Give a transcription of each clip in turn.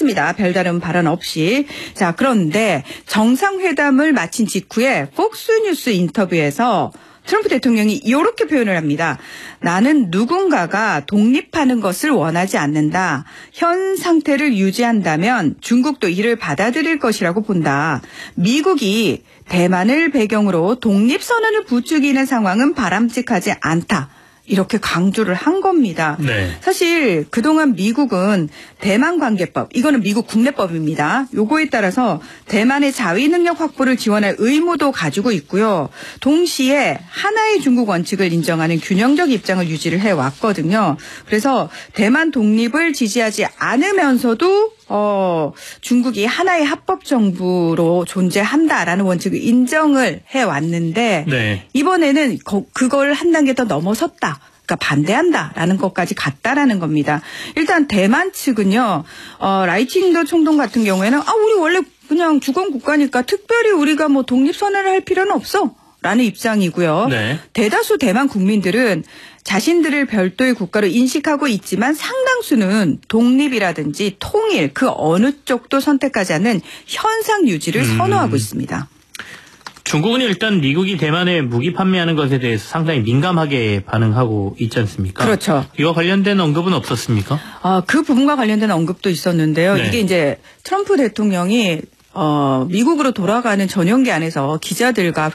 했습니다. 별다른 발언 없이. 자, 그런데 정상회담을 마친 직후에 폭스뉴스 인터뷰에서 트럼프 대통령이 이렇게 표현을 합니다. 나는 누군가가 독립하는 것을 원하지 않는다. 현 상태를 유지한다면 중국도 이를 받아들일 것이라고 본다. 미국이 대만을 배경으로 독립선언을 부추기는 상황은 바람직하지 않다. 이렇게 강조를 한 겁니다. 네. 사실 그동안 미국은 대만관계법, 이거는 미국 국내법입니다. 요거에 따라서 대만의 자위 능력 확보를 지원할 의무도 가지고 있고요. 동시에 하나의 중국 원칙을 인정하는 균형적 입장을 유지를 해왔거든요. 그래서 대만 독립을 지지하지 않으면서도 중국이 하나의 합법 정부로 존재한다라는 원칙을 인정을 해왔는데 네. 이번에는 그걸 한 단계 더 넘어섰다. 그러니까 반대한다라는 것까지 갔다라는 겁니다. 일단 대만 측은요. 라이칭더 총동 같은 경우에는 우리 원래 그냥 주권 국가니까 특별히 우리가 뭐 독립선언을 할 필요는 없어. 라는 입장이고요. 네. 대다수 대만 국민들은 자신들을 별도의 국가로 인식하고 있지만 상당수는 독립이라든지 통일 그 어느 쪽도 선택하지 않는 현상 유지를 선호하고 있습니다. 중국은 일단 미국이 대만에 무기 판매하는 것에 대해서 상당히 민감하게 반응하고 있지 않습니까? 그렇죠. 이와 관련된 언급은 없었습니까? 그 부분과 관련된 언급도 있었는데요. 네. 이게 이제 트럼프 대통령이 미국으로 돌아가는 전용기 안에서 기자들과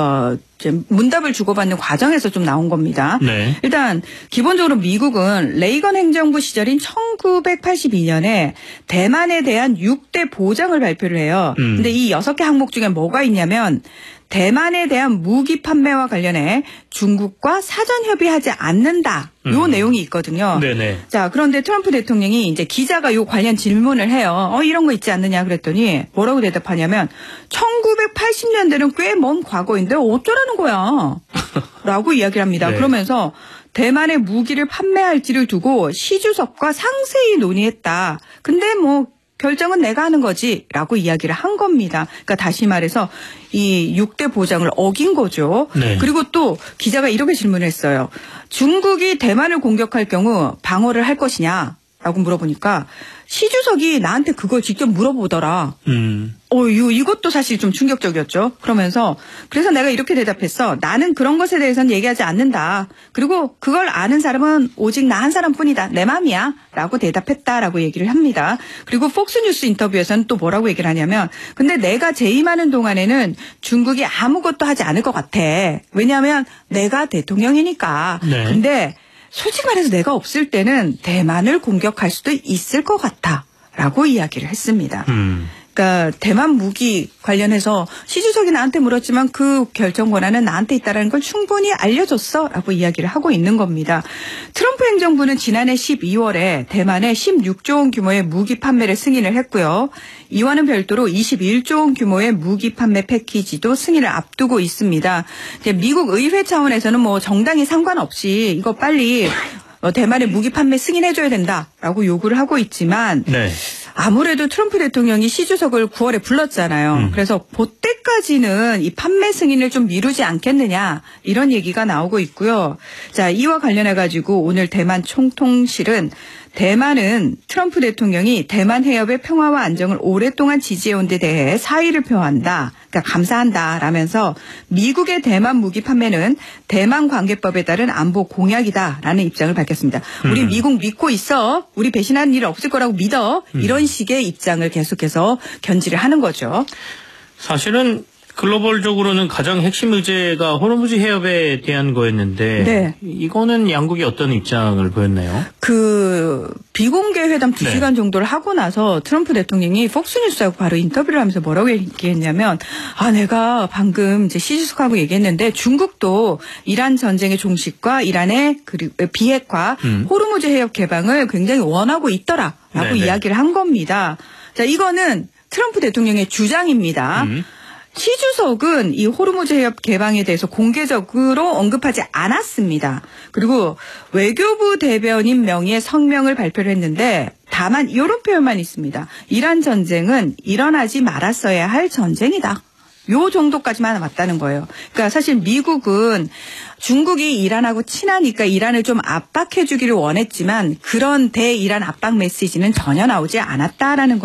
문답을 주고받는 과정에서 좀 나온 겁니다. 네. 일단 기본적으로 미국은 레이건 행정부 시절인 1982년에 대만에 대한 6대 보장을 발표를 해요. 근데 이 6개 항목 중에 뭐가 있냐면 대만에 대한 무기 판매와 관련해 중국과 사전 협의하지 않는다. 요 내용이 있거든요. 네네. 자, 그런데 트럼프 대통령이 이제 기자가 요 관련 질문을 해요. 이런 거 있지 않느냐 그랬더니 뭐라고 대답하냐면 1980년대는 꽤 먼 과거인데 어쩌라는 거야. 라고 이야기를 합니다. 네. 그러면서 대만에 무기를 판매할지를 두고 시 주석과 상세히 논의했다. 근데 뭐 결정은 내가 하는 거지 라고 이야기를 한 겁니다. 그러니까 다시 말해서 이 6대 보장을 어긴 거죠. 네. 그리고 또 기자가 이렇게 질문을 했어요. 중국이 대만을 공격할 경우 방어를 할 것이냐 라고 물어보니까 시 주석이 나한테 그걸 직접 물어보더라. 이것도 사실 좀 충격적이었죠. 그러면서 그래서 내가 이렇게 대답했어. 나는 그런 것에 대해서는 얘기하지 않는다. 그리고 그걸 아는 사람은 오직 나 한 사람뿐이다. 내 맘이야. 라고 대답했다라고 얘기를 합니다. 그리고 폭스뉴스 인터뷰에서는 또 뭐라고 얘기를 하냐면 근데 내가 재임하는 동안에는 중국이 아무것도 하지 않을 것 같아. 왜냐하면 내가 대통령이니까. 네. 근데 솔직히 말해서 내가 없을 때는 대만을 공격할 수도 있을 것 같아. 라고 이야기를 했습니다. 그러니까 대만 무기 관련해서 시 주석이 나한테 물었지만 그 결정 권한은 나한테 있다는 걸 충분히 알려줬어 라고 이야기를 하고 있는 겁니다. 트럼프 행정부는 지난해 12월에 대만에 16조 원 규모의 무기 판매를 승인을 했고요. 이와는 별도로 21조 원 규모의 무기 판매 패키지도 승인을 앞두고 있습니다. 미국 의회 차원에서는 뭐 정당이 상관없이 이거 빨리 대만의 무기 판매 승인해줘야 된다라고 요구를 하고 있지만 네. 아무래도 트럼프 대통령이 시 주석을 9월에 불렀잖아요. 그래서 그때까지는 이 판매 승인을 좀 미루지 않겠느냐 이런 얘기가 나오고 있고요. 자, 이와 관련해가지고 오늘 대만 총통실은 대만은 트럼프 대통령이 대만 해협의 평화와 안정을 오랫동안 지지해온 데 대해 사의를 표한다. 그러니까 감사한다라면서 미국의 대만 무기 판매는 대만 관계법에 따른 안보 공약이다라는 입장을 밝혔습니다. 우리 미국 믿고 있어. 우리 배신하는 일 없을 거라고 믿어. 이런 식의 입장을 계속해서 견지를 하는 거죠. 사실은 글로벌적으로는 가장 핵심 의제가 호르무즈 해협에 대한 거였는데 네. 이거는 양국이 어떤 입장을 보였나요? 비공개 회담 2시간 네. 정도를 하고 나서 트럼프 대통령이 폭스뉴스하고 바로 인터뷰를 하면서 뭐라고 얘기했냐면 내가 방금 이제 시 주석하고 얘기했는데 중국도 이란 전쟁의 종식과 이란의 비핵화 호르무즈 해협 개방을 굉장히 원하고 있더라라고 네네. 이야기를 한 겁니다. 자, 이거는 트럼프 대통령의 주장입니다. 시 주석은 이 호르무즈 해협 개방에 대해서 공개적으로 언급하지 않았습니다. 그리고 외교부 대변인 명의의 성명을 발표를 했는데 다만 이런 표현만 있습니다. 이란 전쟁은 일어나지 말았어야 할 전쟁이다. 요 정도까지만 맞다는 거예요. 그러니까 사실 미국은 중국이 이란하고 친하니까 이란을 좀 압박해 주기를 원했지만 그런 대이란 압박 메시지는 전혀 나오지 않았다라는